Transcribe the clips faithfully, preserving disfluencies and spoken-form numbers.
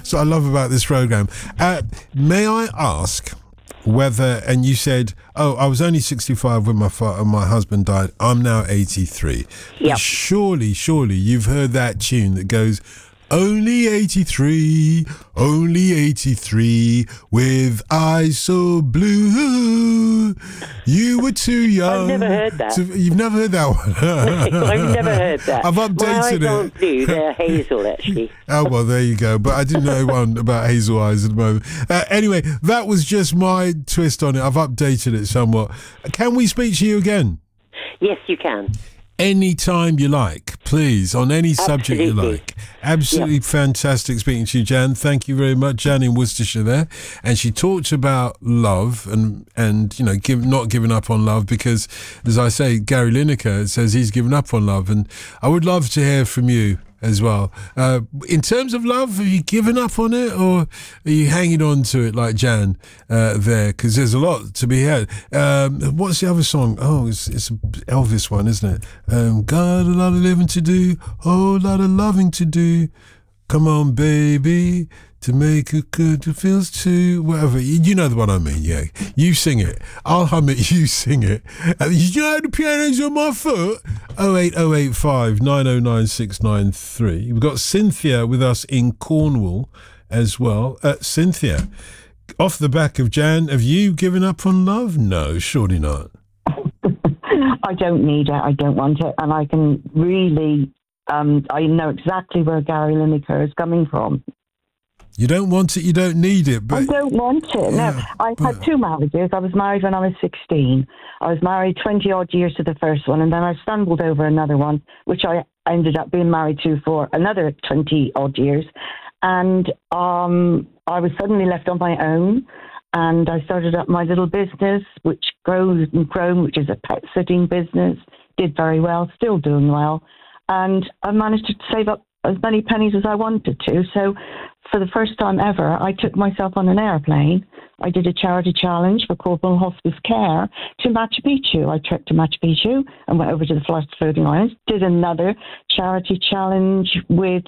So I love about this program. Uh, may I ask whether, and you said, oh, I was only sixty-five when my fa- my husband died. I'm now eighty-three. Yep. Surely, surely you've heard that tune that goes, only eighty-three, only eighty-three, with eyes so blue. You were too young. I've never heard that. To, you've never heard that one? I've never heard that. I've My eyes updated aren't it. blue, they're hazel, actually. Oh, well, there you go. But I didn't know one about hazel eyes at the moment. Uh, anyway, that was just my twist on it. I've updated it somewhat. Can we speak to you again? Yes, you can. Anytime you like, please, on any subject you Absolutely. like. Absolutely Yeah. fantastic speaking to you, Jan. Thank you very much. Jan in Worcestershire there. And she talks about love and, and you know, give, not giving up on love because, as I say, Gary Lineker says he's given up on love. And I would love to hear from you as well. Uh, in terms of love, have you given up on it or are you hanging on to it like Jan uh, there? Because there's a lot to be had. Um, what's the other song? Oh, it's, it's an Elvis one, isn't it? Um, got a lot of living to do, whole lot of loving to do. Come on, baby, to make it good, it feels too, whatever. You, you know the one I mean, yeah. You sing it. I'll hum it, you sing it. Uh, you know the piano's on my foot? oh eight oh eight five nine oh nine six nine three. We've got Cynthia with us in Cornwall as well. Uh, Cynthia, off the back of Jan, have you given up on love? No, surely not. I don't need it. I don't want it. And I can really, um, I know exactly where Gary Lineker is coming from. You don't want it, you don't need it, but I don't want it. Yeah, no, I've but- had two marriages. I was married when I was sixteen. I was married twenty odd years to the first one, and then I stumbled over another one, which I ended up being married to for another twenty odd years. And um, I was suddenly left on my own, and I started up my little business, which grows and grown, which is a pet sitting business. Did very well, still doing well, and I managed to save up as many pennies as I wanted to. So for the first time ever, I took myself on an airplane. I did a charity challenge for Cornwall Hospice Care to Machu Picchu. I trekked to Machu Picchu and went over to the Flight Floating Islands. Did another charity challenge with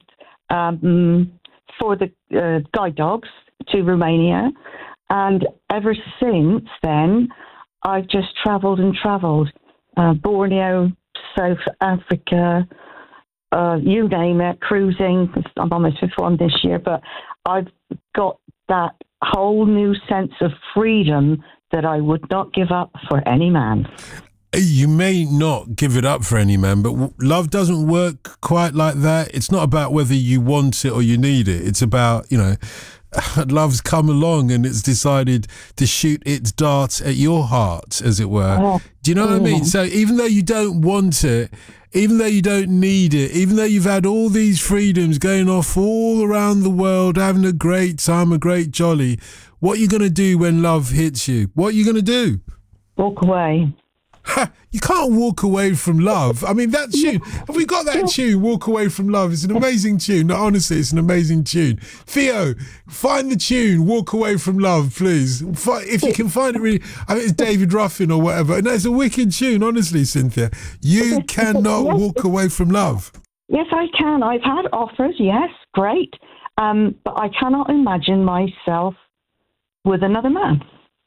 um, for the uh, guide dogs to Romania. And ever since then, I've just travelled and travelled. Uh, Borneo, South Africa, Uh, you name it, cruising. I'm on my fifth one this year, but I've got that whole new sense of freedom that I would not give up for any man. You may not give it up for any man, but w- love doesn't work quite like that. It's not about whether you want it or you need it. It's about, you know, love's come along and it's decided to shoot its dart at your heart, as it were. Oh, Do you know what I mean? yeah. So even though you don't want it, even though you don't need it, even though you've had all these freedoms going off all around the world, having a great time, a great jolly, what are you going to do when love hits you? What are you going to do? Walk away. Ha, you can't walk away from love. I mean, that tune, have we got that tune, Walk Away From Love? It's an amazing tune. No, honestly, it's an amazing tune. Theo, find the tune, Walk Away From Love, please. Fi- If you can find it really, I think it's David Ruffin or whatever. No, it's a wicked tune, honestly, Cynthia. You cannot walk away from love. Yes, I can. I've had offers, yes, great. Um, but I cannot imagine myself with another man.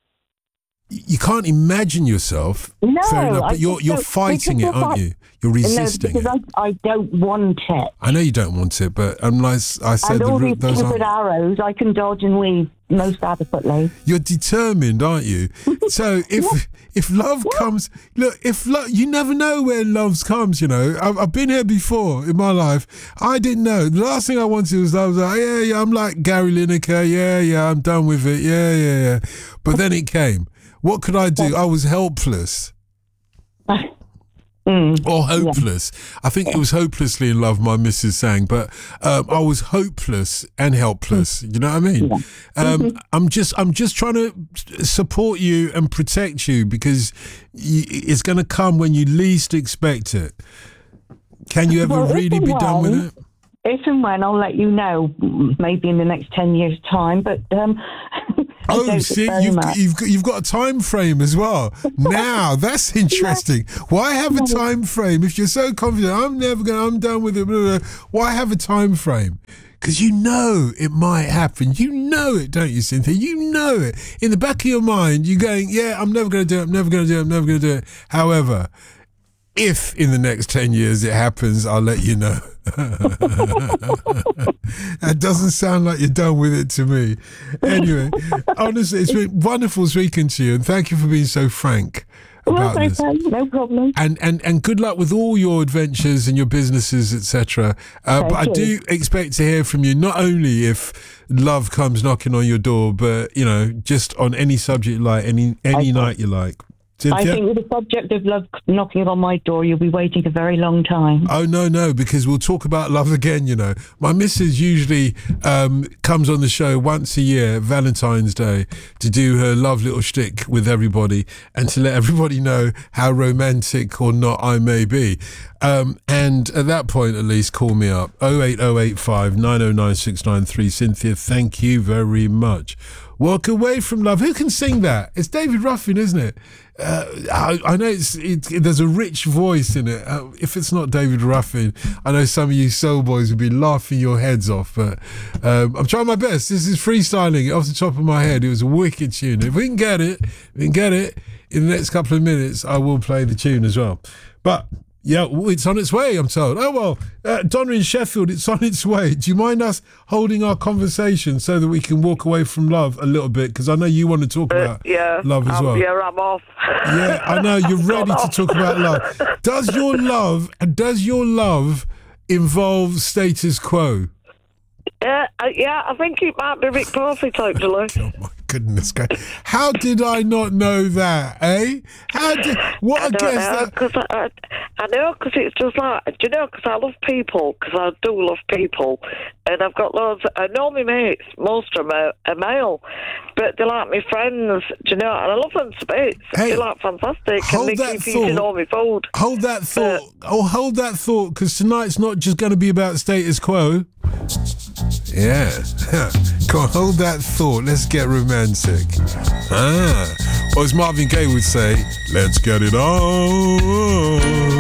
You can't imagine yourself. No, fair enough, I but you're just you're don't- fighting it, because aren't I- you? You're resisting no, it. because I, I don't want it. I know you don't want it, but unless I said And the all ru- these those stupid aren't. arrows, I can dodge and weave most adequately. You're determined, aren't you? So if if love comes, look, if love, you never know when love comes. You know, I've, I've been here before in my life. I didn't know. The last thing I wanted was I was like, yeah, yeah, I'm like Gary Lineker. Yeah, yeah, I'm done with it. Yeah, yeah, yeah. But then it came. What could I do? I was helpless. Mm. Or hopeless. I think it was hopelessly in love, my missus sang, but um, I was hopeless and helpless. You know what I mean? Um, I'm just, I'm just trying to support you and protect you because y- it's going to come when you least expect it. Can you ever Well, if really and be done with when- it? If and when, I'll let you know, maybe in the next ten years' time. But um, I Oh, doubt it see, very you've much. you've got, you've got a time frame as well. Now that's interesting. Why have a time frame if you're so confident? I'm never going. I'm done with it. Blah, blah, blah. Why have a time frame? Because you know it might happen. You know it, don't you, Cynthia? You know it. In the back of your mind, you're going, yeah, I'm never going to do it, I'm never going to do it, I'm never going to do it. However, if in the next ten years it happens, I'll let you know. That doesn't sound like you're done with it to me. Anyway, honestly, it's been wonderful speaking to you, and thank you for being so frank about well, this. okay, no problem. And, and and good luck with all your adventures and your businesses, et cetera. Uh, but I you. do expect to hear from you, not only if love comes knocking on your door, but, you know, just on any subject you like, any, any Okay. night you like. Cynthia? I think with the subject of love knocking on my door, you'll be waiting a very long time. Oh, no, no, because we'll talk about love again, you know. My missus usually um, comes on the show once a year, Valentine's Day, to do her love little shtick with everybody and to let everybody know how romantic or not I may be. Um, and at that point, at least, call me up. oh eight oh eight five nine oh nine six nine three. Cynthia, thank you very much. Walk away from love. Who can sing that? It's David Ruffin, isn't it? Uh, I, I know it's, it, it, there's a rich voice in it. Uh, if it's not David Ruffin, I know some of you soul boys will be laughing your heads off, but um, I'm trying my best. This is freestyling it off the top of my head. It was a wicked tune. If we can get it, we can get it in the next couple of minutes, I will play the tune as well. But yeah, it's on its way, I'm told. Oh, well, uh, Donna in Sheffield, it's on its way. Do you mind us holding our conversation so that we can walk away from love a little bit? Because I know you want to talk Uh, about yeah, love as um, well. yeah, I'm off. Yeah, I know, you're ready to talk about love. Does your love, does your love involve status quo? Yeah, uh, yeah, I think it might be Rick Perfect, actually. Oh, my goodness. How did I not know that, eh? How did, what I a don't guess know, that... because I, I, I know, because it's just like, do you know, because I love people, because I do love people, and I've got loads, I know my mates, most of them are, are male, but they're like my friends, do you know, and I love them to bits. Hey, they're like fantastic, hold and they that keep eating thought. all my food. Hold that thought. Oh, hold that thought, because tonight's not just going to be about status quo. Yeah. Come on, hold that thought. Let's get romantic. Ah. Or as Marvin Gaye would say, let's get it on.